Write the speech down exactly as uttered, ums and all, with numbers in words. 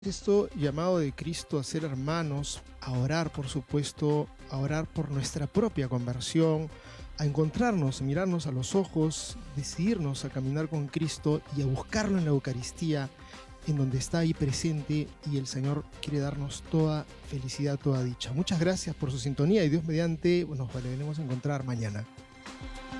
Esto llamado de Cristo a ser hermanos, a orar, por supuesto, a orar por nuestra propia conversión, a encontrarnos, mirarnos a los ojos, decidirnos a caminar con Cristo y a buscarlo en la Eucaristía, en donde está ahí presente y el Señor quiere darnos toda felicidad, toda dicha. Muchas gracias por su sintonía y Dios mediante nos volveremos a encontrar mañana.